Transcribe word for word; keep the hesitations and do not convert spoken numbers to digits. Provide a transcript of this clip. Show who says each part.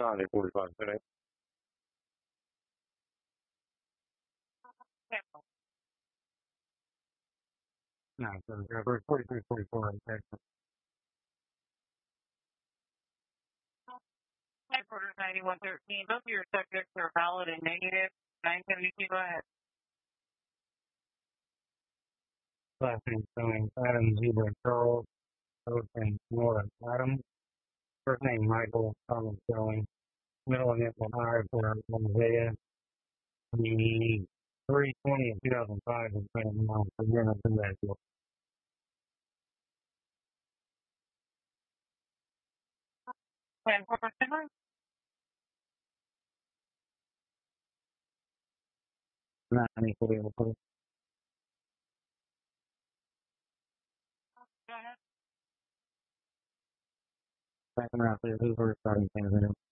Speaker 1: around eight forty-five today. No, so it's forty-three forty-four in Texas.
Speaker 2: Headquarters ninety-one thirteen. Both of your subjects are valid and negative. nine seventy-two, go ahead.
Speaker 1: Last name spelling Adam Zebra Charles, both in Florida. Adam, first name Michael, common spelling. Middle initial I for Isaiah. The three twenty of two thousand five is been now for minutes in that field.
Speaker 2: ten four seven.
Speaker 1: Not any fully able to.
Speaker 2: Go ahead.
Speaker 1: Second round for Hoover starting San Antonio.